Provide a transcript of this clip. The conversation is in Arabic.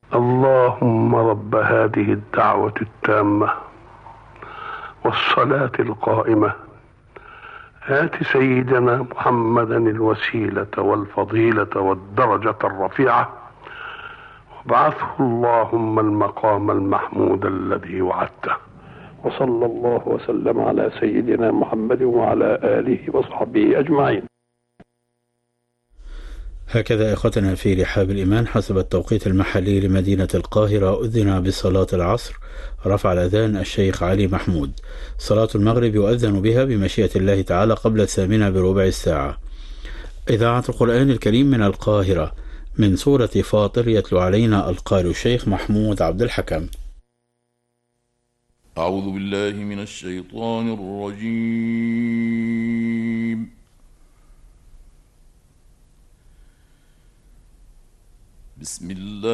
اللهم رب هذه الدعوة التامة والصلاة القائمة آت سيدنا محمدا الوسيلة والفضيلة والدرجة الرفيعة وابعثه اللهم المقام المحمود الذي وعدته. وصلى الله وسلم على سيدنا محمد وعلى آله وصحبه أجمعين. هكذا إخوتنا في رحاب الإيمان حسب التوقيت المحلي لمدينة القاهرة أذن بصلاة العصر، رفع الأذان الشيخ علي محمود. صلاة المغرب يؤذن بها بمشيئة الله تعالى قبل 8 بربع ساعة. إذاعة القرآن الكريم من القاهرة، من سورة فاطر يتلو علينا القارئ الشيخ محمود عبد الحكم. أعوذ بالله من الشيطان الرجيم. بسم الله